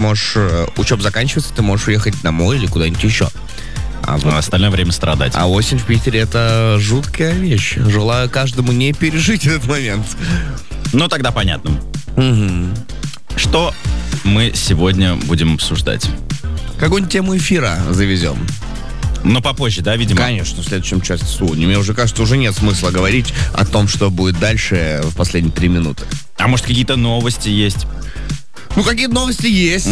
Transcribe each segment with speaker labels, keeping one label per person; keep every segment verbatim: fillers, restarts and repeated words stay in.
Speaker 1: можешь, учеба заканчивается, ты можешь уехать домой или куда-нибудь еще.
Speaker 2: А вот остальное время страдать.
Speaker 1: А осень в Питере — это жуткая вещь. Желаю каждому не пережить этот момент.
Speaker 2: Ну, тогда понятно.
Speaker 1: Угу.
Speaker 2: Что мы сегодня будем обсуждать?
Speaker 1: Какую-нибудь тему эфира завезем.
Speaker 2: Но попозже, да, видимо?
Speaker 1: Конечно, в следующем часе. Мне уже кажется, уже нет смысла говорить о том, что будет дальше в последние три минуты.
Speaker 2: А может, какие-то новости есть?
Speaker 1: Ну, какие-то новости есть.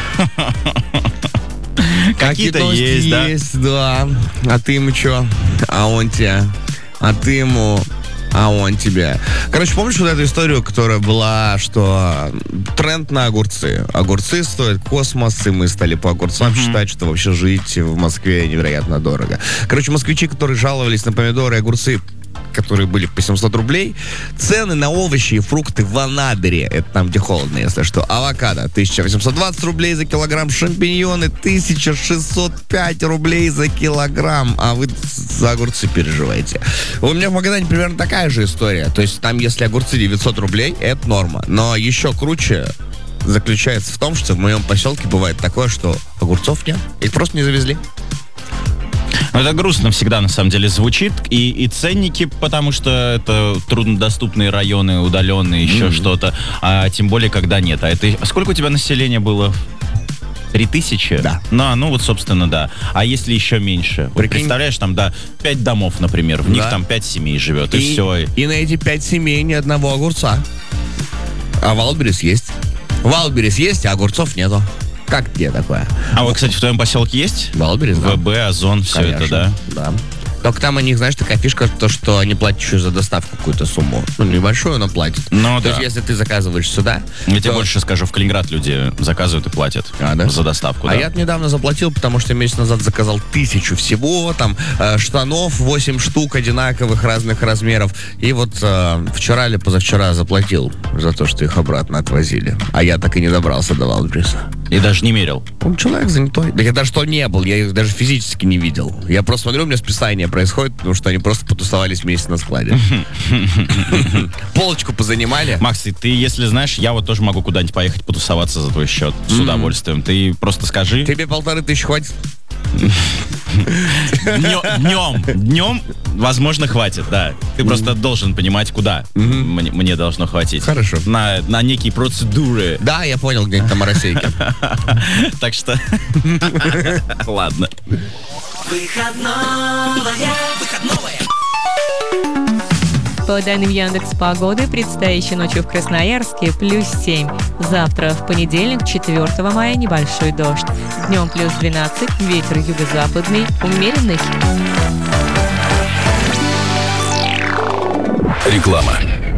Speaker 2: Какие-то есть, да?
Speaker 1: Есть, да. А ты ему что? А он тебе? А ты ему... А он тебе. Короче, помнишь вот эту историю, которая была, что тренд на огурцы? Огурцы стоят космос, и мы стали по огурцам mm-hmm. считать, что вообще жить в Москве невероятно дорого. Короче, москвичи, которые жаловались на помидоры и огурцы, которые были по семьсот рублей, цены на овощи и фрукты в Анадыре, это там, где холодно, если что, авокадо тысяча восемьсот двадцать рублей за килограмм, шампиньоны тысяча шестьсот пять рублей за килограмм, а вы за огурцы переживаете. У меня в Магадане примерно такая же история, то есть там, если огурцы девятьсот рублей, это норма, но еще круче заключается в том, что в моем поселке бывает такое, что огурцов нет, их просто не завезли.
Speaker 2: Ну, это грустно всегда, на самом деле, звучит. И, и ценники, потому что это труднодоступные районы, удаленные, еще mm-hmm. что-то. А тем более, когда нет. А это... А сколько у тебя населения было? Три тысячи?
Speaker 1: Да.
Speaker 2: Ну, ну, вот, собственно, да. А если еще меньше? Вот представляешь, там, да, пять домов, например. В да. них там пять семей живет, и, и все.
Speaker 1: И на эти пять семей ни одного огурца. А Валберес есть. Валберес есть, а огурцов нету. Как тебе такое?
Speaker 2: А вот, кстати, в твоем поселке есть?
Speaker 1: Валберес, да.
Speaker 2: ВБ, Озон, все
Speaker 1: Конечно,
Speaker 2: это, да?
Speaker 1: Да. Только там у них, знаешь, такая фишка, то, что они платят еще за доставку какую-то сумму. Ну, небольшую, но платят.
Speaker 2: Ну,
Speaker 1: то
Speaker 2: да.
Speaker 1: есть, если ты заказываешь сюда...
Speaker 2: Я
Speaker 1: то...
Speaker 2: тебе больше скажу, в Калининград люди заказывают и платят а, да? за доставку.
Speaker 1: А
Speaker 2: да.
Speaker 1: я недавно заплатил, потому что месяц назад заказал тысячу всего, там, э, штанов, восемь штук одинаковых, разных размеров. И вот э, вчера или позавчера заплатил за то, что их обратно отвозили. А я так и не добрался до Валбереса.
Speaker 2: И даже не мерил?
Speaker 1: Он человек занятой. Да я даже что не был, я их даже физически не видел. Я просто смотрю, у меня списание происходит, потому что они просто потусовались вместе на складе. Полочку позанимали.
Speaker 2: Макс, ты, если знаешь, я вот тоже могу куда-нибудь поехать потусоваться за твой счет с удовольствием. Ты просто скажи.
Speaker 1: Тебе полторы тысячи хватит?
Speaker 2: Днем, днем, возможно, хватит, да. Ты просто должен понимать, куда мне, мне должно хватить.
Speaker 1: Хорошо.
Speaker 2: На, на некие процедуры.
Speaker 1: Да, я понял, где-нибудь там Моросейки.
Speaker 2: Так что... Ладно.
Speaker 3: Выходновая. Выходновая.
Speaker 4: По данным Яндекс.Погоды, предстоящей ночью в Красноярске плюс семь. Завтра, в понедельник, четвёртого мая, небольшой дождь. Днем плюс двенадцать, ветер юго-западный, умеренный.
Speaker 5: Реклама.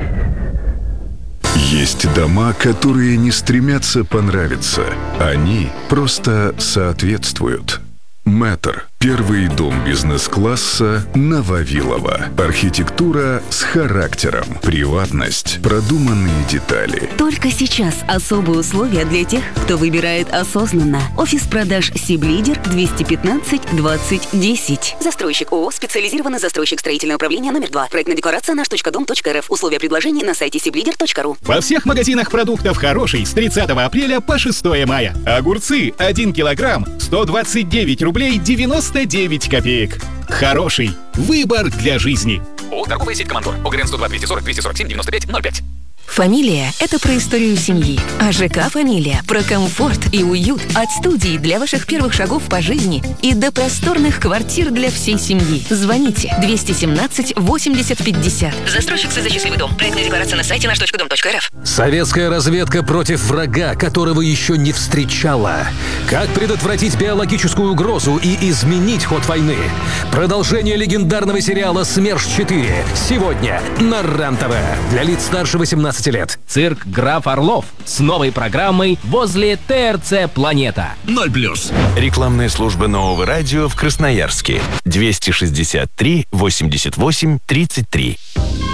Speaker 5: Есть дома, которые не стремятся понравиться. Они просто соответствуют. Мэтр. Первый дом бизнес-класса на Вавилова. Архитектура с характером. Приватность. Продуманные детали.
Speaker 6: Только сейчас особые условия для тех, кто выбирает осознанно. Офис продаж Сиблидер двести пятнадцать двадцать десять. Застройщик ООО «Специализированный застройщик строительного управления номер два». Проектная декларация наш точка дом точка рф. Условия предложений на сайте сиблидер точка ру.
Speaker 7: Во всех магазинах продуктов «Хороший» с тридцатого апреля по шестое мая. Огурцы один килограмм сто двадцать девять рублей девяносто девять копеек. «Хороший» — выбор для жизни.
Speaker 8: ООО «Торговая сеть Командор». ОГРН сто два двести сорок двести сорок семь девяносто пять ноль пять.
Speaker 6: Фамилия – это про историю семьи, а ЖК «Фамилия» – про комфорт и уют от студии для ваших первых шагов по жизни и до просторных квартир для всей семьи. Звоните двести семнадцать восемьдесят пятьдесят. Застройщик СЗ «Счастливый дом». Проектная декларация на сайте наш точка дом точка рф.
Speaker 9: Советская разведка против врага, которого еще не встречала. Как предотвратить биологическую угрозу и изменить ход войны? Продолжение легендарного сериала «СМЕРШ четыре» сегодня на РЕН-ТВ. Для лиц старше восемнадцати лет.
Speaker 10: Цирк «Граф Орлов» с новой программой возле ТРЦ «Планета».
Speaker 5: Ноль плюс.
Speaker 11: Рекламная служба нового радио в Красноярске. двести шестьдесят три восемьдесят восемь тридцать три.